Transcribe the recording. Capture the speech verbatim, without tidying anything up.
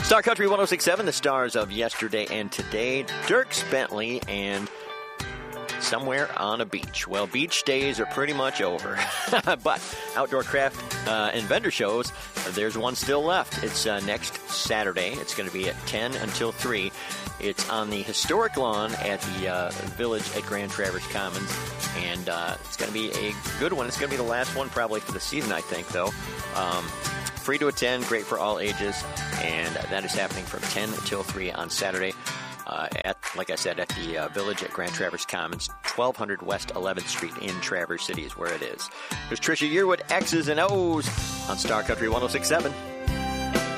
Star Country one oh six point seven, the stars of yesterday and today. Dierks Bentley and somewhere on a beach. Well, beach days are pretty much over. But outdoor craft uh, and vendor shows, there's one still left. It's uh, next Saturday. It's going to be at ten until three. It's on the historic lawn at the uh, Village at Grand Traverse Commons. And uh, it's going to be a good one. It's going to be the last one probably for the season, I think, though. Um, free to attend, great for all ages. And that is happening from ten until three on Saturday. Uh, at, like I said, at the uh, Village at Grand Traverse Commons, twelve hundred West eleventh Street in Traverse City is where it is. There's Tricia Yearwood, X's and O's on Star Country one oh six point seven.